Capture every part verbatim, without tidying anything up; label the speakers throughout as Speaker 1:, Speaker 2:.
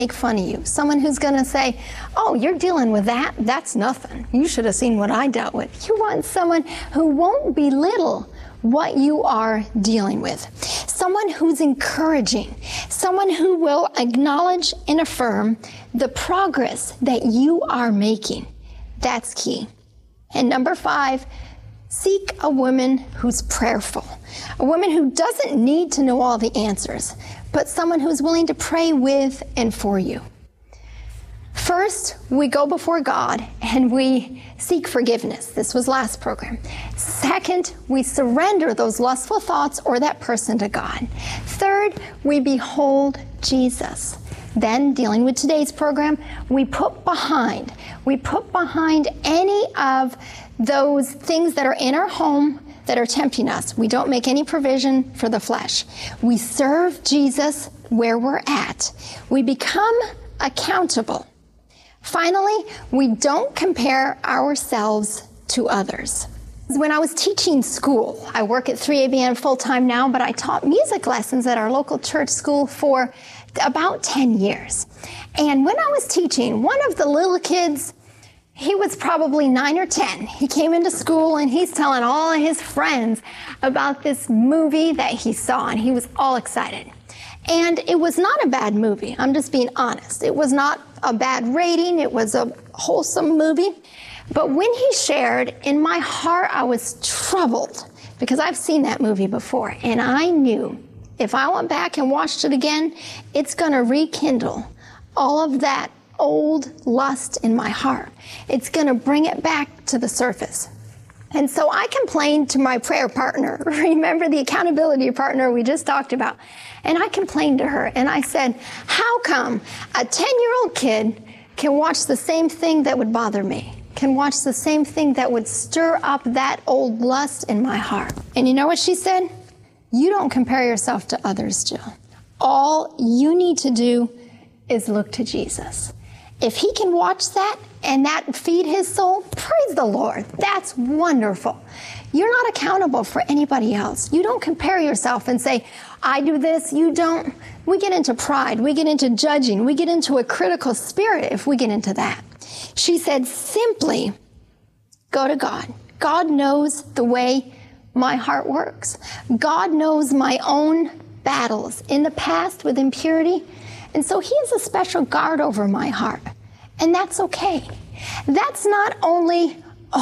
Speaker 1: make fun of you, someone who's going to say, oh, you're dealing with that? That's nothing. You should have seen what I dealt with. You want someone who won't belittle what you are dealing with. Someone who's encouraging, someone who will acknowledge and affirm the progress that you are making. That's key. And number five, seek a woman who's prayerful, a woman who doesn't need to know all the answers, but someone who's willing to pray with and for you. First, we go before God and we seek forgiveness. This was last program. Second, we surrender those lustful thoughts or that person to God. Third, we behold Jesus. Then, dealing with today's program, we put behind, we put behind any of those things that are in our home that are tempting us. We don't make any provision for the flesh. We serve Jesus where we're at. We become accountable. Finally, we don't compare ourselves to others. When I was teaching school, I work at three A B N full-time now, but I taught music lessons at our local church school for about ten years. And when I was teaching, one of the little kids, he was probably nine or ten. He came into school and he's telling all of his friends about this movie that he saw, and he was all excited. And it was not a bad movie. I'm just being honest. It was not a bad rating. It was a wholesome movie. But when he shared, in my heart, I was troubled because I've seen that movie before. And I knew if I went back and watched it again, it's going to rekindle all of that old lust in my heart. It's going to bring it back to the surface. And so I complained to my prayer partner. Remember the accountability partner we just talked about? And I complained to her and I said, how come a ten-year-old kid can watch the same thing that would bother me, can watch the same thing that would stir up that old lust in my heart? And you know what she said? You don't compare yourself to others, Jill. All you need to do is look to Jesus. If he can watch that and that feed his soul, praise the Lord. That's wonderful. You're not accountable for anybody else. You don't compare yourself and say, I do this, you don't. We get into pride. We get into judging. We get into a critical spirit if we get into that. She said, simply go to God. God knows the way my heart works. God knows my own battles in the past with impurity. And so he has a special guard over my heart. And that's okay. That's not only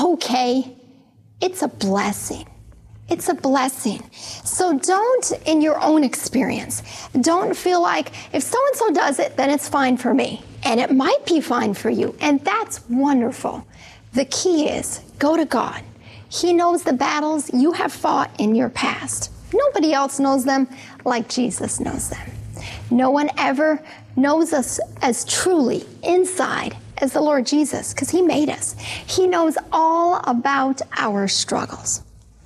Speaker 1: okay, it's a blessing. It's a blessing. So don't, in your own experience, don't feel like if so-and-so does it, then it's fine for me. And it might be fine for you. And that's wonderful. The key is go to God. He knows the battles you have fought in your past. Nobody else knows them like Jesus knows them. No one ever knows us as truly inside as the Lord Jesus, because he made us. He knows all about our struggles.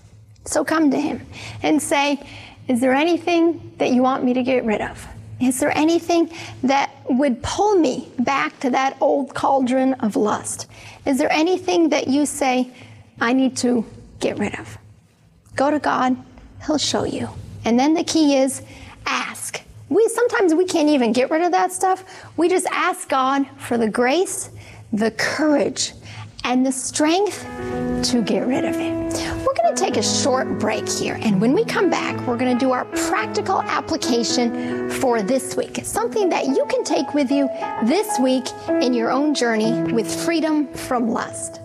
Speaker 1: So come to him and say, is there anything that you want me to get rid of? Is there anything that would pull me back to that old cauldron of lust? Is there anything that you say, I need to get rid of? Go to God, he'll show you. And then the key is ask. We sometimes we can't even get rid of that stuff. We just ask God for the grace, the courage, and the strength to get rid of it. We're going to take a short break here, and when we come back, we're going to do our practical application for this week. It's something that you can take with you this week in your own journey with freedom from lust.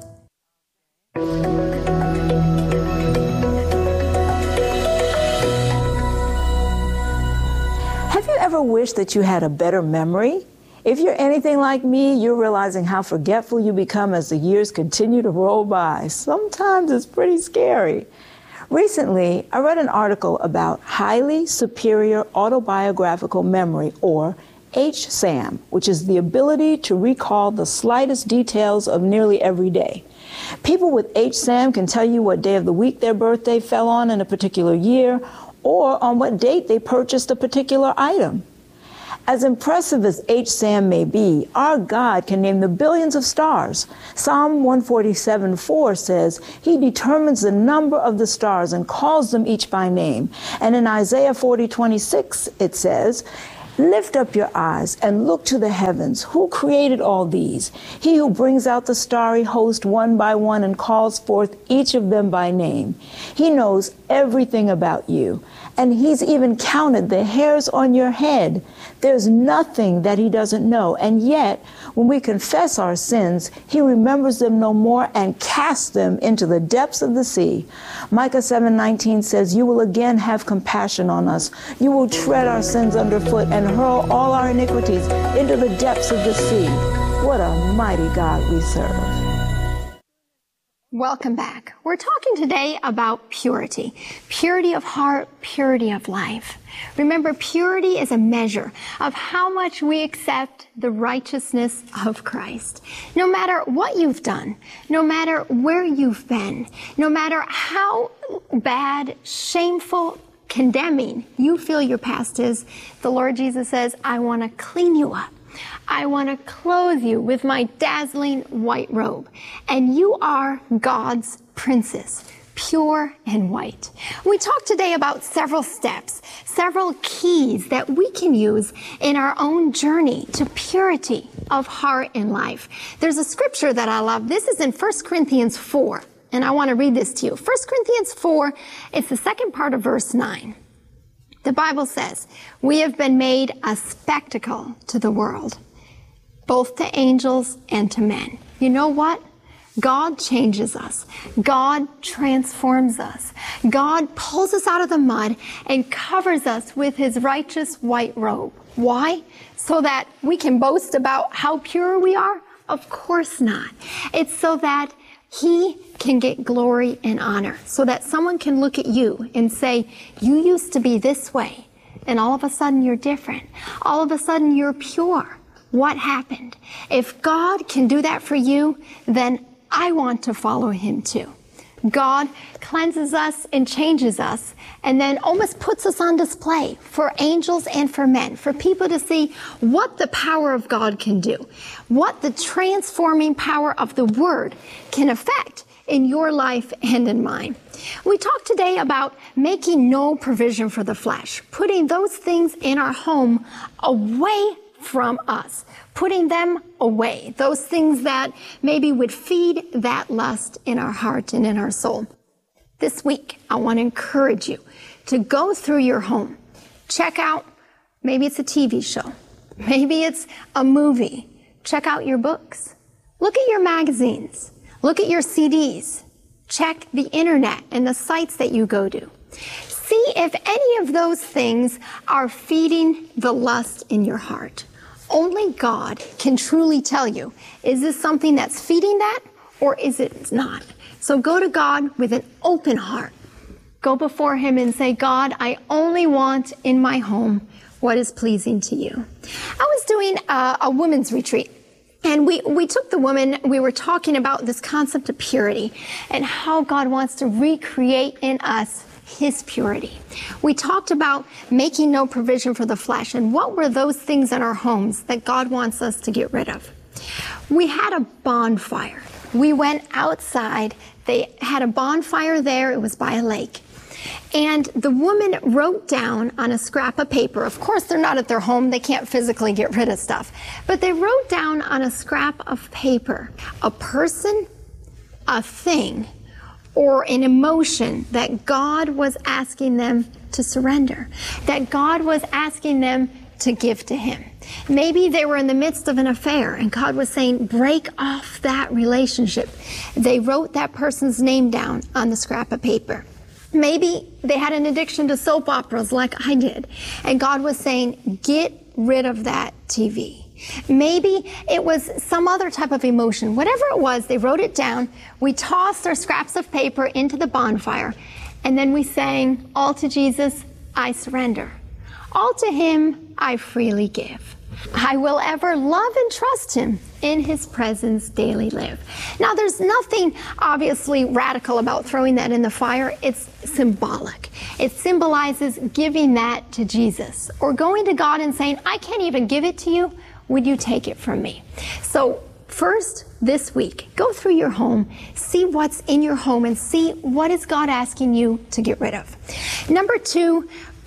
Speaker 2: Have you ever wished that you had a better memory? If you're anything like me, you're realizing how forgetful you become as the years continue to roll by. Sometimes it's pretty scary. Recently, I read an article about highly superior autobiographical memory, or H SAM, which is the ability to recall the slightest details of nearly every day. People with H SAM can tell you what day of the week their birthday fell on in a particular year, or on what date they purchased a particular item. As impressive as H SAM may be, our God can name the billions of stars. Psalm one forty-seven four says, he determines the number of the stars and calls them each by name. And in Isaiah forty twenty-six, it says, Lift up your eyes and look to the heavens. Who created all these? He who brings out the starry host one by one and calls forth each of them by name. He knows everything about you, and he's even counted the hairs on your head. There's nothing that he doesn't know, and yet when we confess our sins, he remembers them no more and casts them into the depths of the sea. Micah seven nineteen says, you will again have compassion on us. You will tread our sins underfoot and hurl all our iniquities into the depths of the sea. What a mighty God we serve.
Speaker 1: Welcome back. We're talking today about purity. Purity of heart, purity of life. Remember, purity is a measure of how much we accept the righteousness of Christ. No matter what you've done, no matter where you've been, no matter how bad, shameful, condemning you feel your past is, the Lord Jesus says, I want to clean you up. I want to clothe you with my dazzling white robe. And you are God's princess, pure and white. We talked today about several steps, several keys that we can use in our own journey to purity of heart and life. There's a scripture that I love. This is in First Corinthians four, and I want to read this to you. First Corinthians four, it's the second part of verse nine. The Bible says, we have been made a spectacle to the world, both to angels and to men. You know what? God changes us. God transforms us. God pulls us out of the mud and covers us with his righteous white robe. Why? So that we can boast about how pure we are? Of course not. It's so that he can get glory and honor, so that someone can look at you and say, you used to be this way, and all of a sudden you're different. All of a sudden you're pure. What happened? If God can do that for you, then I want to follow him too. God cleanses us and changes us, and then almost puts us on display for angels and for men, for people to see what the power of God can do, what the transforming power of the Word can affect in your life and in mine. We talked today about making no provision for the flesh, putting those things in our home away from us, putting them away, those things that maybe would feed that lust in our heart and in our soul. This week, I want to encourage you to go through your home. Check out, maybe it's a T V show, maybe it's a movie. Check out your books. Look at your magazines. Look at your C Ds. Check the internet and the sites that you go to. See if any of those things are feeding the lust in your heart. Only God can truly tell you, is this something that's feeding that or is it not? So go to God with an open heart. Go before him and say, God, I only want in my home what is pleasing to you. I was doing a, a women's retreat. And we, we took the woman, we were talking about this concept of purity and how God wants to recreate in us his purity. We talked about making no provision for the flesh and what were those things in our homes that God wants us to get rid of. We had a bonfire. We went outside. They had a bonfire there. It was by a lake. And the woman wrote down on a scrap of paper, of course they're not at their home, they can't physically get rid of stuff, but they wrote down on a scrap of paper a person, a thing, or an emotion that God was asking them to surrender, that God was asking them to give to him. Maybe they were in the midst of an affair and God was saying, break off that relationship. They wrote that person's name down on the scrap of paper. Maybe they had an addiction to soap operas like I did, and God was saying, get rid of that T V. Maybe it was some other type of emotion. Whatever it was, they wrote it down. We tossed our scraps of paper into the bonfire, and then we sang, all to Jesus, I surrender. All to him, I freely give. I will ever love and trust him, in his presence daily live. Now, there's nothing obviously radical about throwing that in the fire. It's symbolic. It symbolizes giving that to Jesus, or going to God and saying, I can't even give it to you. Would you take it from me? So first, this week, go through your home, see what's in your home, and see what is God asking you to get rid of. Number two,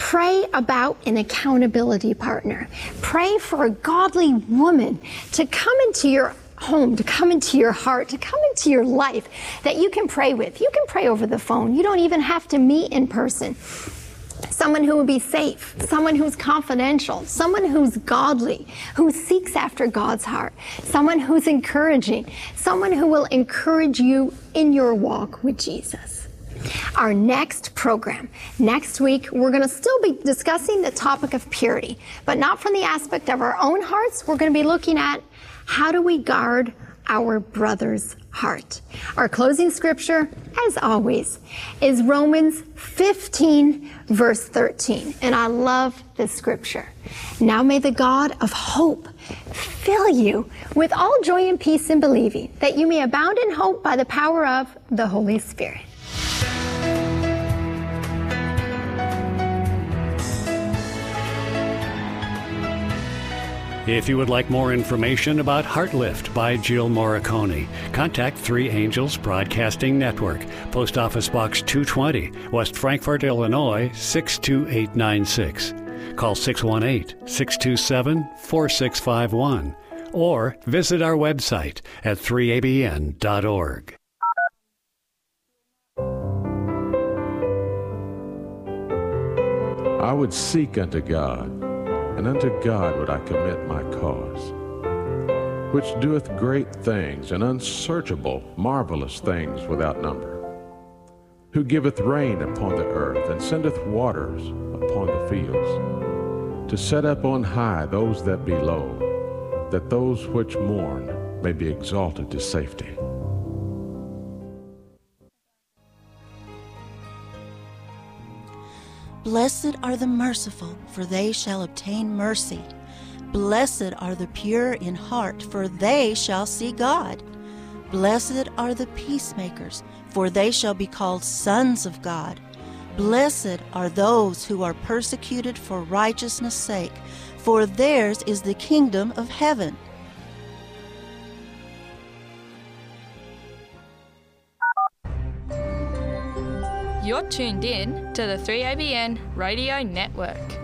Speaker 1: Pray about an accountability partner. Pray for a godly woman to come into your home, to come into your heart, to come into your life that you can pray with. You can pray over the phone. You don't even have to meet in person. Someone who will be safe, someone who's confidential, someone who's godly, who seeks after God's heart, someone who's encouraging, someone who will encourage you in your walk with Jesus. Our next program, next week, we're going to still be discussing the topic of purity, but not from the aspect of our own hearts. We're going to be looking at how do we guard our brother's heart. Our closing scripture, as always, is Romans fifteen, verse thirteen. And I love this scripture. Now may the God of hope fill you with all joy and peace in believing, that you may abound in hope by the power of the Holy Spirit.
Speaker 3: If you would like more information about Heartlift by Jill Morricone, contact Three Angels Broadcasting Network, Post Office Box two twenty, West Frankfort, Illinois six two eight nine six. Call six one eight, six two seven, four six five one or visit our website at three A B N dot org.
Speaker 4: I would seek unto God, and unto God would I commit my cause, which doeth great things and unsearchable, marvelous things without number, who giveth rain upon the earth and sendeth waters upon the fields, to set up on high those that be low, that those which mourn may be exalted to safety.
Speaker 5: Blessed are the merciful, for they shall obtain mercy. Blessed are the pure in heart, for they shall see God. Blessed are the peacemakers, for they shall be called sons of God. Blessed are those who are persecuted for righteousness' sake, for theirs is the kingdom of heaven.
Speaker 6: You're tuned in to the three A B N Radio Network.